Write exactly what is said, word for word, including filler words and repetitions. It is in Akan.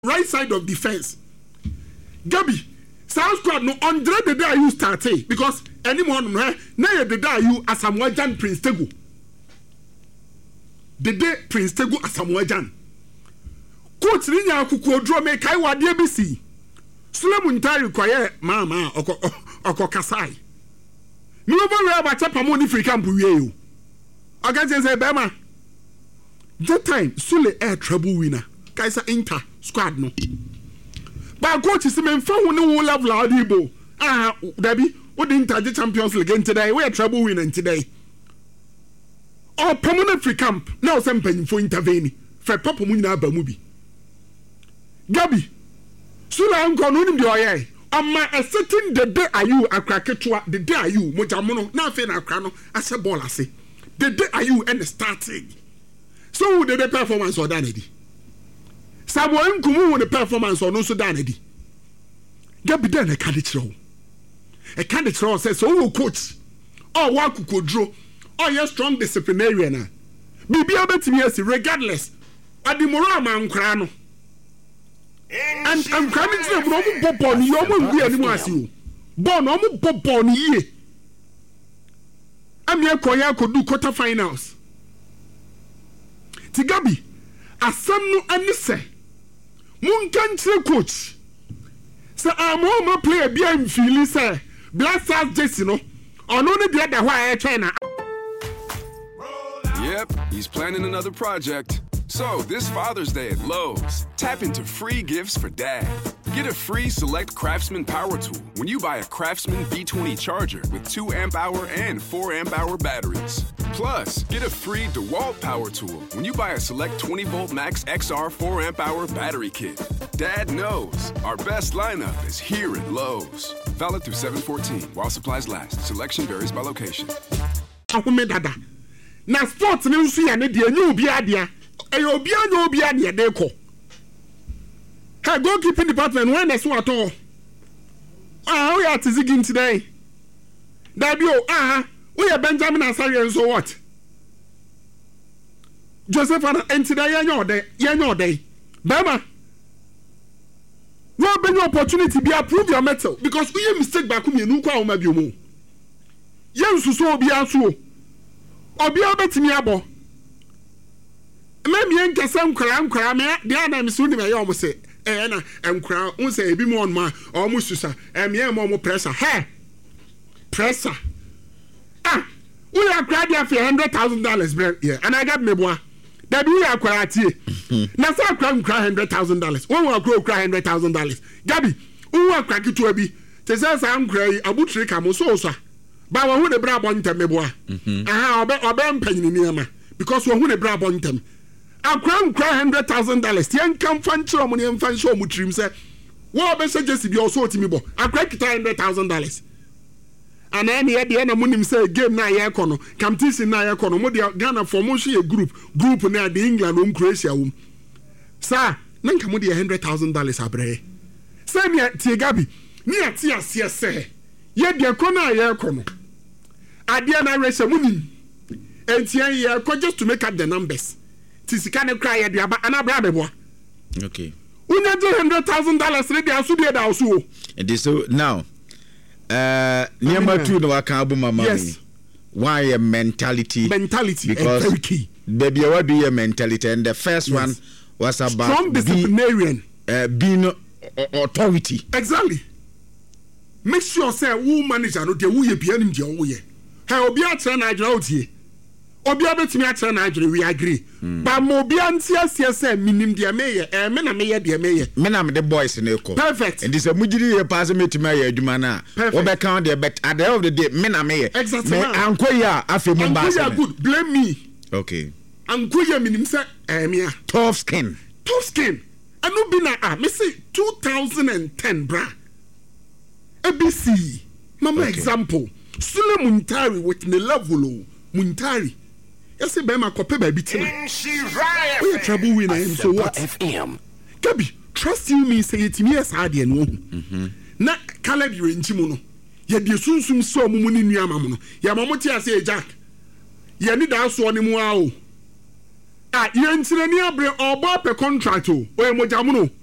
right side of the fence. Gabi, South Squad no Andre the day you started because anyone no na the day you Asamoah Prince Tegu. The day Prince Tegu Asamoah Coach Linya Kuku draw me kai wa D B C. Sulemun Tari kwaye mama oko oko kasai. Mi over we about chapa money free camp we you. Oga say bema. That time Sule air trouble winner. Kaisa Inter squad no. But coach is men fa hu ne love Ladibo. Ah, Debbie, what the Inter Champions League today? We are trouble winning today. Oh, permanent free camp. Now some penny for intervene. For Papa Muna Bamubi. Gabi. Sula unko no nim de oye. Amma a certain the day are you a cracketwa the day are you mojamono na fe na akra no ase ball ase. The day are you and starting. So who did the performance or danedi? Samuel Nkumu the performance or no so danedi. Gabi then a candidate row. A candidate row says so coach. Oh wa kukodro. Oh yes strong disciplinarian na. Bibi abetimi asi regardless. Adimora man kra no. And I'm coming to them from Bobon, you won't be any you. Bon, I'm Bobon ye. I'm here, Koya could do quarterfinals. Tigabi, a son no and say, Moon country coach. So I'm home player behind Philly, sir. Blast out Jessino, on only the other why I China. Yep, he's planning another project. So, this Father's Day at Lowe's, tap into free gifts for Dad. Get a free Select Craftsman power tool when you buy a Craftsman B twenty charger with two amp hour and four amp hour batteries. Plus, get a free DeWalt power tool when you buy a Select twenty volt Max X R four amp hour battery kit. Dad knows our best lineup is here at Lowe's. Valid through seven fourteen while supplies last. Selection varies by location. Na sports ni nsu ya ne de anyu bi adea. Eyo obi anyo obi ade de ko. Hey, goalkeeping department when they so at all. Ah, we are tizigin today. Dabio, ah, we are Benjamin Asari and so what? Joseph and today yanyo day, yanyo day. Bema. No be no opportunity be approve your metal because we mistake back me nu kwa o ma bi o mu. Yen suso obi aso. Obi obetimi abo. Maybe en kesam kram kram me dia na me so ni me ye omo se eh na enkra un se ebi mo on ma omo susa eh me mo mo pressure he pressure ah we are grad ya for one hundred thousand dollars bro yeah and I got me boy that we are kwati na say kram kram one hundred thousand dollars we will grow kram one hundred thousand dollars Gabi we will crack it to abi te say say am kra abutri ka mo so so ba wo hu de bra bontem me boy aha obe obe mpanyin ni ama because wo hu de bra bontem a crown cry hundred thousand dollars. Tian come fan show money and fan show mutrim say. What be suggest be also to me bo. A cry hundred thousand dollars. And then here the end money say game na ye kono. Come this na ye kono. Mo dia Ghana formation a group. Group na the England um Croatia um. Sir, nan come the hundred thousand dollars abre. Say me tie Gabi. Me atie ase say. Ye dia kono ye kono. Ade na rese money. Entian ye ko just to make up the numbers. Tisikane cry at the Anabra. Okay. We need two hundred thousand dollars ready as we also. And this so now uh number two no account mama. Yes. Why a mentality? Mentality because very key. Baby, what do your mentality? And the first yes. one was about strong disciplinarian. Be, uh, being uh, authority. Exactly. Make sure say who manager no dey who ye bia nim dey who ye. Hey obi a try na adra out here. Obi abetimi atre na adwere we agree mm. But mo obi anti asie say minim de meye eh me na meye de meye me na me the boys na eko perfect and this amugiri ye pass metimi aye adwuma na wo be count the bet at the end of the day me na meye exactly me ankoya afi mo ba say good blame me okay ankoya minim say eh me a tough skin tough skin anu bi na ah me say two thousand ten bra A B C mama okay. Example Sule Muntari with the level Muntari. Yes, be my copy baby tina. We are trouble winner and so what? F M. Gabi, trust you me say it me as hard and one. Na Caleb you in Timono. Ye de sunsum so mumuni nuama mono. Ya mamoti ase Jack. Ye ni da so ni mu a o. Ah, ye ntire ni abre oba pe contract o. O e mojamuno.